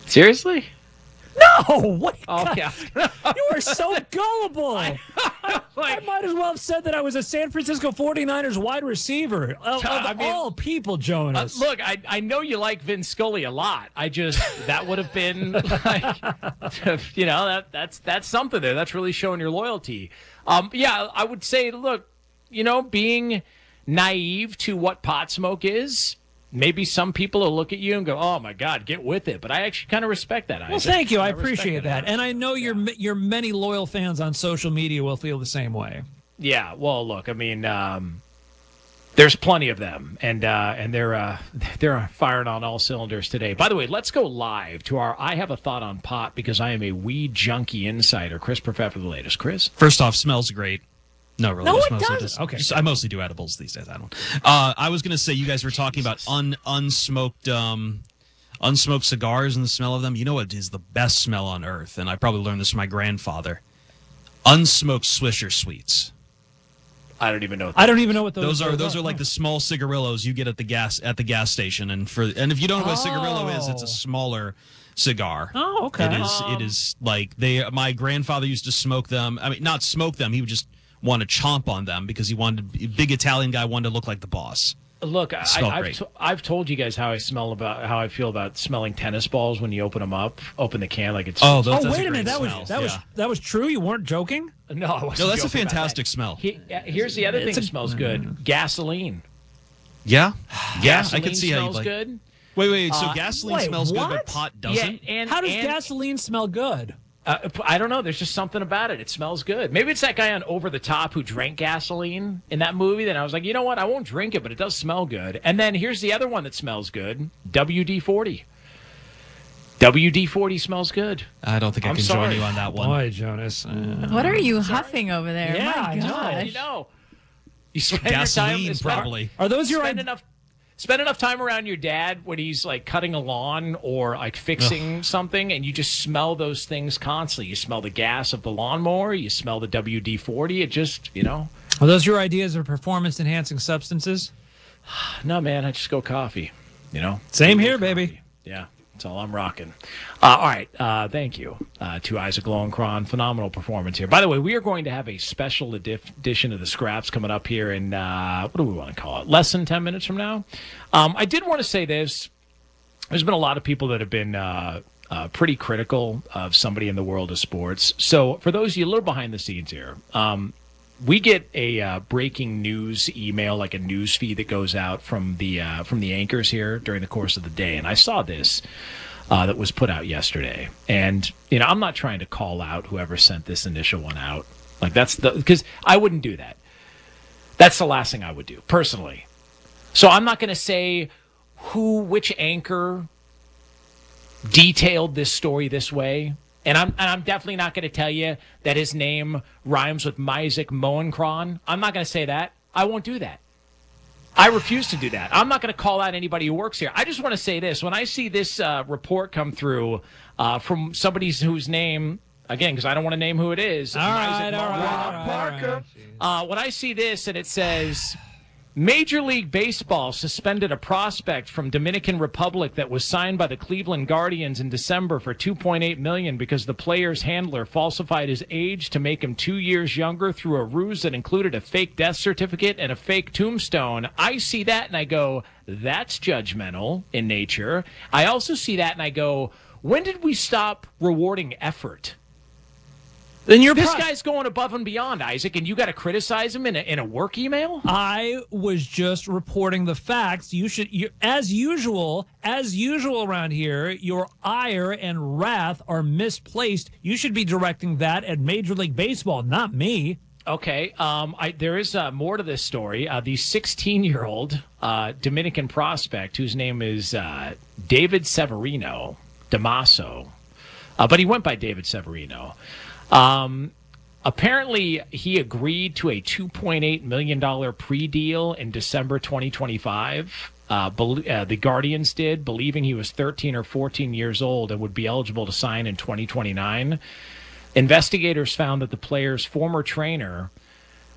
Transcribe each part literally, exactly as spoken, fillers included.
Seriously? No, what? Oh, yeah. You are so gullible. I, like, I might as well have said that I was a San Francisco forty-niners wide receiver. Of, of I mean, all people, Jonas. Uh, look, I I know you like Vin Scully a lot. I just that would have been like, you know, that that's that's something there. That's really showing your loyalty. Um, yeah, I would say, look, you know, being naive to what pot smoke is. Maybe some people will look at you and go, "Oh my God, get with it." But I actually kind of respect that. Well, Isaac. Thank you. I, I appreciate that, that. and I know your yeah. your many loyal fans on social media will feel the same way. Yeah. Well, look, I mean, um, there's plenty of them, and uh, and they're uh, they're firing on all cylinders today. By the way, let's go live to our I Have a Thought on Pot because I am a weed junkie insider. Chris Perfett for the latest. Chris, first off, smells great. No, really. No, just it mostly doesn't. Just, okay. Just, I mostly do edibles these days. I don't. Uh, I was going to say you guys were talking about un, unsmoked um, unsmoked cigars and the smell of them. You know what is the best smell on earth? And I probably learned this from my grandfather. Unsmoked Swisher Sweets. I don't even know. What I don't even know what those, those are. are. Those are like the small cigarillos you get at the gas at the gas station. And for and if you don't know what a cigarillo is, it's a smaller cigar. Oh, okay. It is. Um, it is like they. My grandfather used to smoke them. I mean, not smoke them. He would just want to chomp on them because he wanted big Italian guy wanted to look like the boss. Look, I, I've, t- I've told you guys how I smell about how I feel about smelling tennis balls when you open them up, open the can like it's. Oh, those, oh that's wait a, a minute, that smell. was that yeah. was that was true. You weren't joking. No, I wasn't no, that's a joking about fantastic that. smell. He, uh, here's the other thing that smells good: gasoline. Yeah, yeah, gasoline I can see smells how you like. good. Wait, wait, so Uh, gasoline wait, smells what? good, but pot doesn't. Yeah, and How does and, gasoline smell good? Uh, I don't know. There's just something about it. It smells good. Maybe it's that guy on Over the Top who drank gasoline in that movie. Then I was like, you know what? I won't drink it, but it does smell good. And then here's the other one that smells good: W D forty. W D forty smells good. I don't think I I'm can sorry. join you on that one. Boy, Jonas. Uh, What are you huffing over there? Yeah, My I know. gosh. You know, you spend Gasoline, your time, spend- probably. Are those your spend id- enough spend enough time around your dad when he's like cutting a lawn or like fixing something, and you just smell those things constantly. You smell the gas of the lawnmower. You smell the W D forty. It just, you know. Are those your ideas of performance-enhancing substances? No, man, I just go coffee. You know. Same Go here, coffee. baby. Yeah. That's all I'm rocking. Uh, all right. Uh, thank you uh, to Isaac Lowenkron. Phenomenal performance here. By the way, we are going to have a special edif- edition of the Scraps coming up here in, uh, what do we want to call it? Less than ten minutes from now. Um, I did want to say this. There's been a lot of people that have been uh, uh, pretty critical of somebody in the world of sports. So for those of you a little behind the scenes here, um, we get a uh, breaking news email, like a news feed that goes out from the uh, from the anchors here during the course of the day. And I saw this uh, that was put out yesterday. And, you know, I'm not trying to call out whoever sent this initial one out. Like, that's the, because I wouldn't do that. That's the last thing I would do, personally. So I'm not going to say who, which anchor detailed this story this way. And I'm and I'm definitely not going to tell you that his name rhymes with Isaac Lowenkron. I'm not going to say that. I won't do that. I refuse to do that. I'm not going to call out anybody who works here. I just want to say this. When I see this uh, report come through uh, from somebody whose name, again, because I don't want to name who it is. All right, Isaac all right, Lowenkron. all right, Parker. Uh, when I see this and it says, Major League Baseball suspended a prospect from Dominican Republic that was signed by the Cleveland Guardians in December for two point eight million dollars because the player's handler falsified his age to make him two years younger through a ruse that included a fake death certificate and a fake tombstone. I see that and I go, that's judgmental in nature. I also see that and I go, when did we stop rewarding effort? Then you're This pro- guy's going above and beyond, Isaac, and you got to criticize him in a, in a work email? I was just reporting the facts. You should, you, as usual, as usual around here, your ire and wrath are misplaced. You should be directing that at Major League Baseball, not me. Okay, um, I, there is uh, more to this story. Uh, the sixteen-year-old uh, Dominican prospect, whose name is uh, David Severino Damaso, uh, but he went by David Severino. Um, apparently, he agreed to a two point eight million dollars pre-deal in December twenty twenty-five. Uh, be- uh, the Guardians did, believing he was thirteen or fourteen years old and would be eligible to sign in twenty twenty-nine. Investigators found that the player's former trainer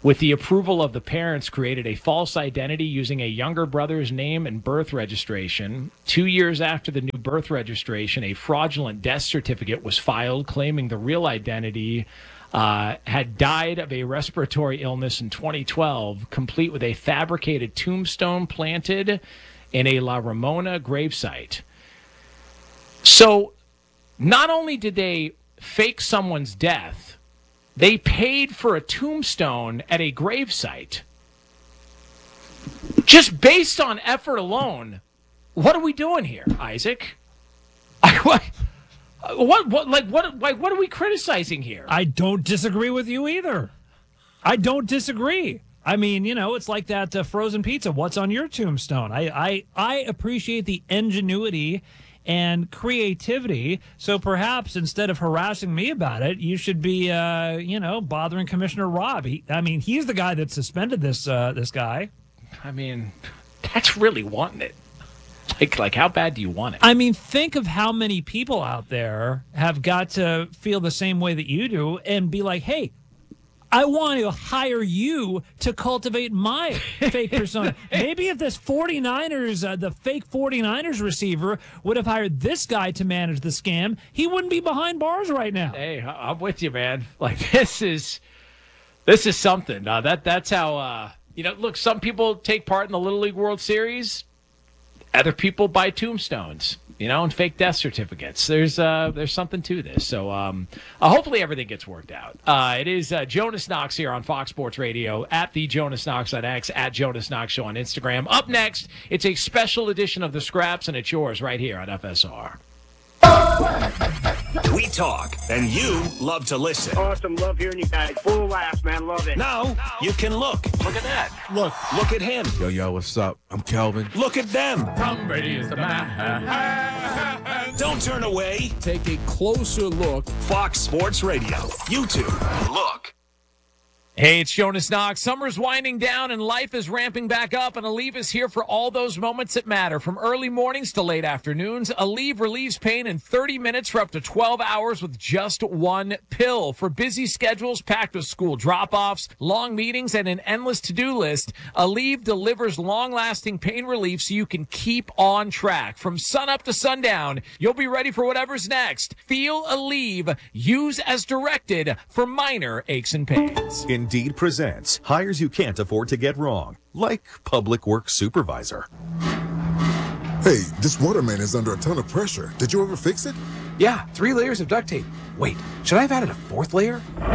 with the approval of the parents, created a false identity using a younger brother's name and birth registration. Two years after the new birth registration, a fraudulent death certificate was filed claiming the real identity uh, had died of a respiratory illness in twenty twelve, complete with a fabricated tombstone planted in a La Ramona gravesite. So not only did they fake someone's death, they paid for a tombstone at a gravesite. Just based on effort alone, what are we doing here, Isaac? what, what, what, like, what, like, what are we criticizing here? I don't disagree with you either. I don't disagree. I mean, you know, it's like that uh, frozen pizza. What's on your tombstone? I, I, I appreciate the ingenuity and creativity. So perhaps instead of harassing me about it, you should be, uh, you know, bothering Commissioner Robb. He, I mean, he's the guy that suspended this uh, this guy. I mean, that's really wanting it. Like, like, how bad do you want it? I mean, think of how many people out there have got to feel the same way that you do and be like, hey, I want to hire you to cultivate my fake persona. Maybe if this 49ers, uh, the fake 49ers receiver would have hired this guy to manage the scam, he wouldn't be behind bars right now. Hey, I'm with you, man. Like, this is this is something. Uh, that That's how, uh, you know, look, some people take part in the Little League World Series. Other people buy tombstones, you know, and fake death certificates. There's uh, there's something to this. So um, uh, hopefully everything gets worked out. Uh, it is uh, Jonas Knox here on Fox Sports Radio, at the Jonas Knox on X, at Jonas Knox Show on Instagram. Up next, it's a special edition of The Scraps, and it's yours right here on F S R. We talk, and you love to listen. Awesome. Love hearing you guys. Full laughs, man. Love it. Now, you can look. Look at that. Look. Look at him. Yo, yo, what's up? I'm Kelvin. Look at them. Tom Brady is the man. Don't turn away. Take a closer look. Fox Sports Radio. YouTube. Look. Hey, it's Jonas Knox. Summer's winding down and life is ramping back up, and Aleve is here for all those moments that matter. From early mornings to late afternoons, Aleve relieves pain in thirty minutes for up to twelve hours with just one pill. For busy schedules packed with school drop-offs, long meetings, and an endless to-do list, Aleve delivers long-lasting pain relief so you can keep on track. From sunup to sundown, you'll be ready for whatever's next. Feel Aleve. Use as directed for minor aches and pains. Indeed presents hires you can't afford to get wrong, like public works supervisor. Hey, this waterman is under a ton of pressure. Did you ever fix it? Yeah, three layers of duct tape. Wait, should I have added a fourth layer?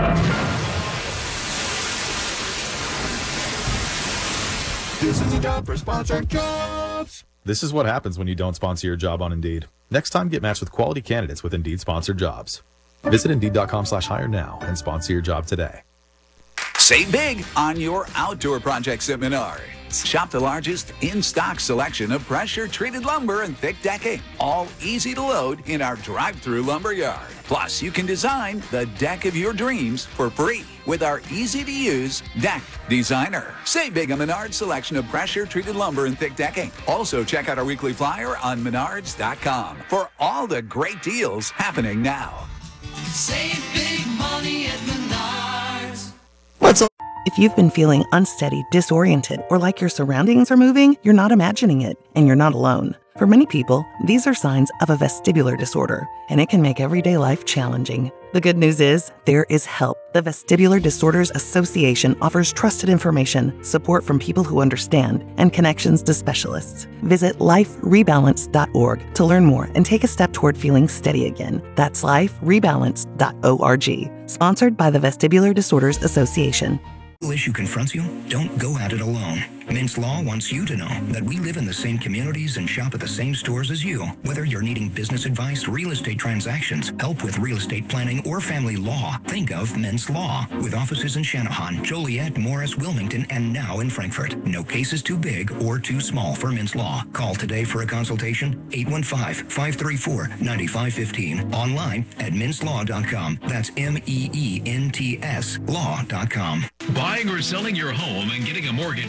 This is a job for sponsored jobs. This is what happens when you don't sponsor your job on Indeed. Next time, get matched with quality candidates with Indeed sponsored jobs. Visit Indeed.com slash hire now and sponsor your job today. Save big on your outdoor projects at Menards. Shop the largest in-stock selection of pressure-treated lumber and thick decking, all easy to load in our drive-through lumber yard. Plus, you can design the deck of your dreams for free with our easy-to-use Deck Designer. Save big on Menards' selection of pressure-treated lumber and thick decking. Also, check out our weekly flyer on menards dot com for all the great deals happening now. Save big money at Menards. What's up? If you've been feeling unsteady, disoriented, or like your surroundings are moving, you're not imagining it, and you're not alone. For many people, these are signs of a vestibular disorder, and it can make everyday life challenging. The good news is, there is help. The Vestibular Disorders Association offers trusted information, support from people who understand, and connections to specialists. Visit life rebalance dot org to learn more and take a step toward feeling steady again. That's life rebalance dot org. Sponsored by the Vestibular Disorders Association. Issue confronts you, don't go at it alone. Mintz Law wants you to know that we live in the same communities and shop at the same stores as you. Whether you're needing business advice, real estate transactions, help with real estate planning, or family law, think of Mintz Law. With offices in Shanahan, Joliet, Morris, Wilmington, and now in Frankfurt. No case is too big or too small for Mintz Law. Call today for a consultation, eight one five, five three four, nine five one five. Online at mintz law dot com. That's M E E N T S law dot com. Buying or selling your home and getting a mortgage can be very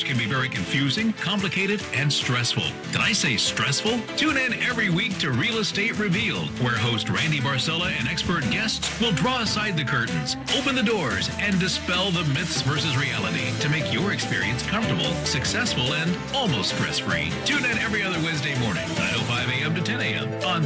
very confusing, complicated, and stressful. Did I say stressful? Tune in every week to Real Estate Revealed, where host Randy Barcella and expert guests will draw aside the curtains, open the doors, and dispel the myths versus reality to make your experience comfortable, successful, and almost stress-free. Tune in every other Wednesday morning, nine oh five a.m. to ten a.m. on